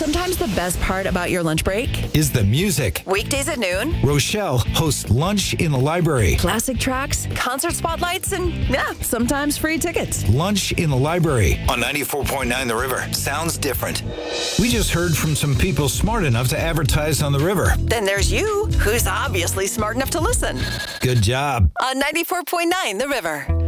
sometimes the best part about your lunch break is the music. Weekdays at noon, Rochelle hosts Lunch in the Library. classic tracks, concert spotlights, and sometimes free tickets. Lunch in the Library on 94.9 The River. Sounds different. We just heard from some people smart enough to advertise on the river. Then there's you, who's obviously smart enough to listen. Good job. On 94.9 The River.